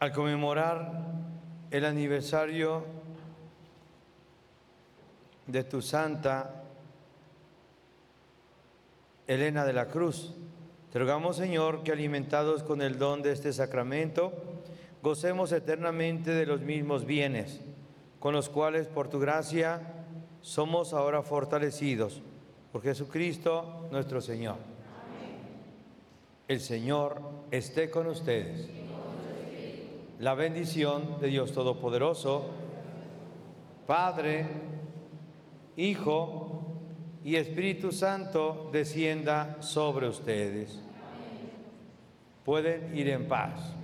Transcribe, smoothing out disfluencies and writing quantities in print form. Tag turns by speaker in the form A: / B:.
A: Al conmemorar el aniversario de tu santa Elena de la Cruz, te rogamos, Señor, que alimentados con el don de este sacramento, gocemos eternamente de los mismos bienes, con los cuales, por tu gracia, somos ahora fortalecidos. Por Jesucristo nuestro Señor. Amén. El Señor esté con ustedes. La bendición de Dios Todopoderoso, Padre, Hijo y Espíritu Santo, descienda sobre ustedes. Pueden ir en paz.